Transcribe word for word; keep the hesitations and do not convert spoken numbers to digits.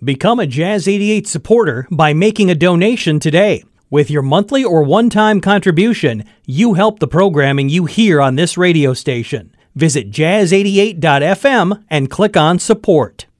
Become a Jazz eighty-eight supporter by making a donation today. With your monthly or one-time contribution, you help the programming you hear on this radio station. Visit jazz eighty-eight dot f m and click on support.